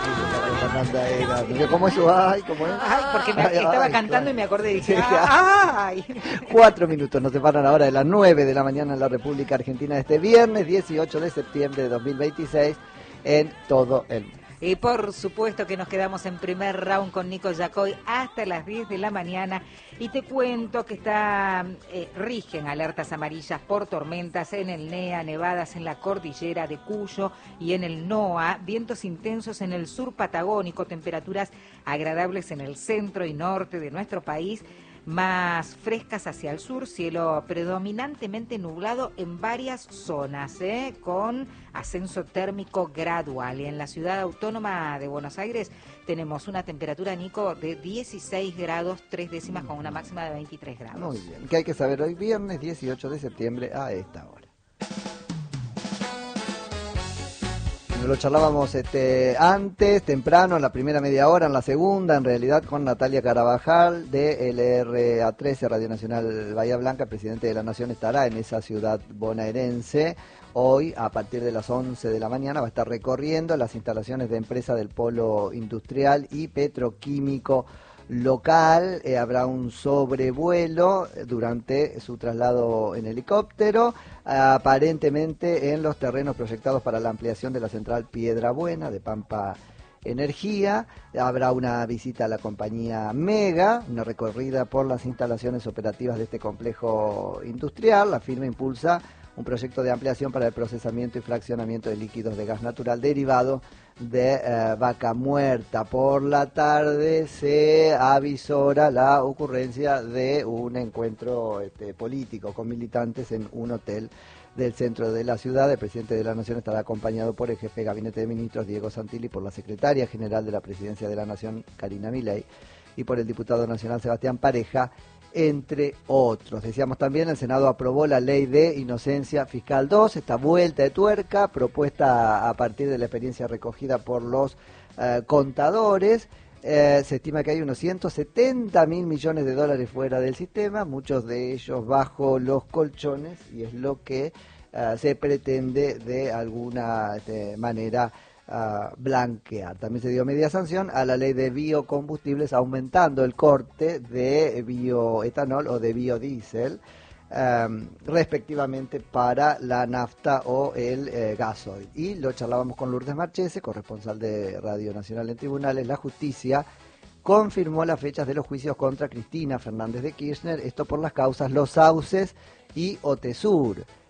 Fernanda era. ¿Cómo es? Ay, ¿cómo es? Ay, porque estaba cantando y me acordé y dije, Sí, ¡ay! 4 minutos nos separan ahora de las 9 de la mañana en la República Argentina de este viernes 18 de septiembre de 2026 en todo el mundo. Y por supuesto que nos quedamos en primer round con Nico Yacoy hasta las 10 de la mañana. Y te cuento que rigen alertas amarillas por tormentas en el NEA, nevadas en la cordillera de Cuyo y en el NOA, vientos intensos en el sur patagónico, temperaturas agradables en el centro y norte de nuestro país, más frescas hacia el sur, cielo predominantemente nublado en varias zonas, con ascenso térmico gradual. Y en la ciudad autónoma de Buenos Aires tenemos una temperatura, Nico, de 16 grados, 3 décimas, con una máxima de 23 grados. Muy bien, ¿qué hay que saber hoy viernes 18 de septiembre a esta hora? Lo charlábamos antes, temprano, en la primera media hora, en la segunda, en realidad, con Natalia Carabajal de LRA13, Radio Nacional Bahía Blanca. El presidente de la Nación estará en esa ciudad bonaerense. Hoy, a partir de las 11 de la mañana, va a estar recorriendo las instalaciones de empresa del polo industrial y petroquímico local. Habrá un sobrevuelo durante su traslado en helicóptero, aparentemente en los terrenos proyectados para la ampliación de la central Piedra Buena de Pampa Energía. Habrá una visita a la compañía Mega, una recorrida por las instalaciones operativas de este complejo industrial. La firma impulsa un proyecto de ampliación para el procesamiento y fraccionamiento de líquidos de gas natural derivado de vaca muerta. Por la tarde se avisora la ocurrencia de un encuentro político con militantes en un hotel del centro de la ciudad. El presidente de la Nación estará acompañado por el jefe de Gabinete de Ministros, Diego Santilli, por la secretaria general de la Presidencia de la Nación, Karina Milei, y por el diputado nacional Sebastián Pareja, entre otros. Decíamos también, el Senado aprobó la Ley de Inocencia Fiscal 2, esta vuelta de tuerca propuesta a partir de la experiencia recogida por los contadores. Se estima que hay unos 170.000 millones de dólares fuera del sistema, muchos de ellos bajo los colchones, y es lo que se pretende de alguna manera blanquear. También se dio media sanción a la ley de biocombustibles, aumentando el corte de bioetanol o de biodiesel, respectivamente para la nafta o el gasoil. Y lo charlábamos con Lourdes Marchese, corresponsal de Radio Nacional en Tribunales. La justicia confirmó las fechas de los juicios contra Cristina Fernández de Kirchner, esto por las causas Los Sauces y Otesur.